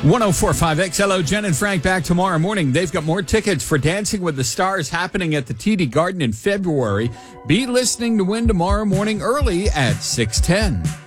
1045 XLO, Jen and Frank back tomorrow morning. They've got more tickets for Dancing with the Stars happening at the TD Garden in February. Be listening to win tomorrow morning early at 6:10.